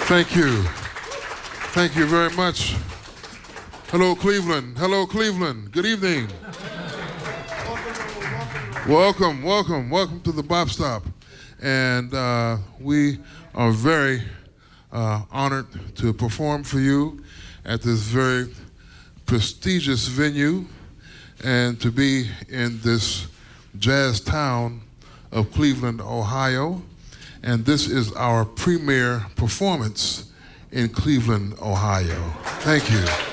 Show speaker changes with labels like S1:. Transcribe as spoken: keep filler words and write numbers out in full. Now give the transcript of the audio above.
S1: Thank you. Thank you very much. Hello, Cleveland. Hello, Cleveland. Good evening. Welcome, welcome, welcome to the Bop Stop. And uh, we are very uh, honored to perform for you at this very prestigious venue and to be in this jazz town of Cleveland, Ohio. And this is our premiere performance in Cleveland, Ohio. Thank you.